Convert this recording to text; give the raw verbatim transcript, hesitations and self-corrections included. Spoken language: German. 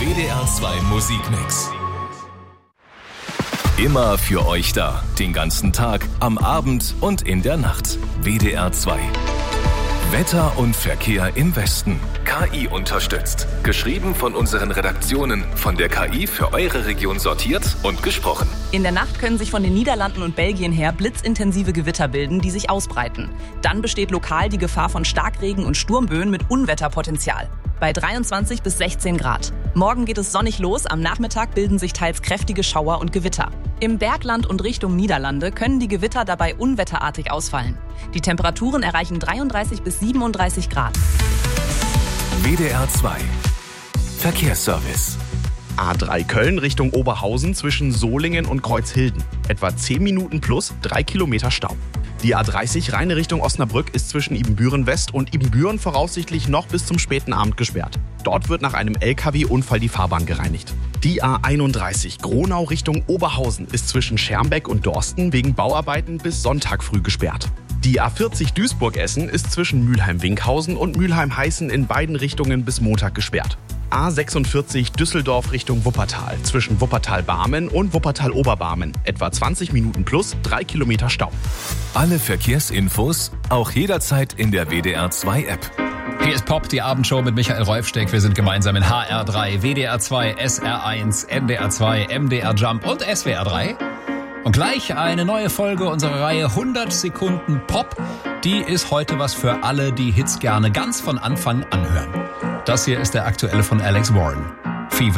W D R zwei Musikmix. Immer für euch da. Den ganzen Tag, am Abend und in der Nacht. W D R zwei. Wetter und Verkehr im Westen. K I unterstützt. Geschrieben von unseren Redaktionen. Von der K I für eure Region sortiert und gesprochen. In der Nacht können sich von den Niederlanden und Belgien her blitzintensive Gewitter bilden, die sich ausbreiten. Dann besteht lokal die Gefahr von Starkregen und Sturmböen mit Unwetterpotenzial. Bei dreiundzwanzig bis sechzehn Grad. Morgen geht es sonnig los, am Nachmittag bilden sich teils kräftige Schauer und Gewitter. Im Bergland und Richtung Niederlande können die Gewitter dabei unwetterartig ausfallen. Die Temperaturen erreichen dreiunddreißig bis siebenunddreißig Grad. W D R zwei. Verkehrsservice. A drei Köln Richtung Oberhausen zwischen Solingen und Kreuzhilden. Etwa zehn Minuten plus drei Kilometer Stau. Die A dreißig Rheine Richtung Osnabrück ist zwischen Ibbenbüren West und Ibbenbüren voraussichtlich noch bis zum späten Abend gesperrt. Dort wird nach einem L K W-Unfall die Fahrbahn gereinigt. Die A einunddreißig Gronau Richtung Oberhausen ist zwischen Schermbeck und Dorsten wegen Bauarbeiten bis Sonntag früh gesperrt. Die A vierzig Duisburg-Essen ist zwischen Mülheim-Winkhausen und Mülheim-Heißen in beiden Richtungen bis Montag gesperrt. A sechsundvierzig Düsseldorf Richtung Wuppertal zwischen Wuppertal-Barmen und Wuppertal-Oberbarmen. Etwa zwanzig Minuten plus drei Kilometer Stau. Alle Verkehrsinfos auch jederzeit in der W D R zwei App. Hier ist Pop, die Abendshow mit Michael Rolfsteck. Wir sind gemeinsam in H R drei, W D R zwei, S R eins, N D R zwei, M D R Jump und S W R drei. Und gleich eine neue Folge unserer Reihe hundert Sekunden Pop. Die ist heute was für alle, die Hits gerne ganz von Anfang anhören. Das hier ist der aktuelle von Alex Warren.